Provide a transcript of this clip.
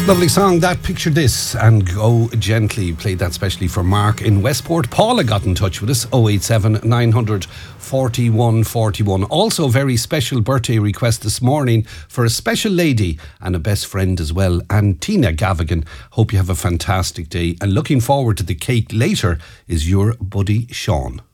Lovely song that. Picture This and Go Gently. Played that specially for Mark in Westport. Paula got in touch with us, 087 900 41 41. Also a very special birthday request this morning for a special lady and a best friend as well, and Tina Gavigan. Hope you have a fantastic day, and looking forward to the cake later is your buddy Sean.